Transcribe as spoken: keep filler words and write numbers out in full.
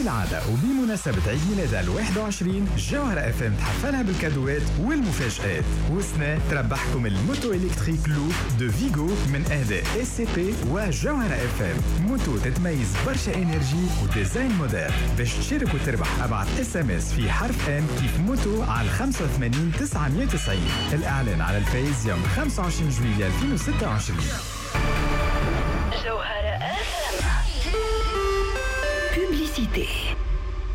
كالعادة وبمناسبة عيد ميلادها الواحد وعشرين جوهرة اف ام تحفلها بالكادوات والمفاجآت. وسنة تربحكم الموتو إلكتريك لوب دو فيغو من إهداء اس سي بي وجوهرة اف ام. موتو تتميز برشا انرجي وديزاين موديل. باش تشارك وتربح ابعث اس ام اس في حرف ام كيف موتو على خمسة وثمانين تسعمية وتسعين. الإعلان على الفايز يوم خمسة وعشرين جويلية ألفين وستة وعشرين. جوهرة اف ام. Publicité.